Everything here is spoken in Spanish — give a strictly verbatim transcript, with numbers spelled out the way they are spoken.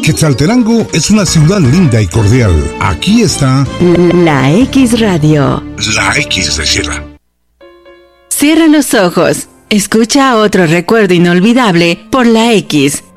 Quetzaltenango es una ciudad linda y cordial. Aquí está La X Radio. La X de Sierra. Cierra los ojos. Escucha otro recuerdo inolvidable por La X.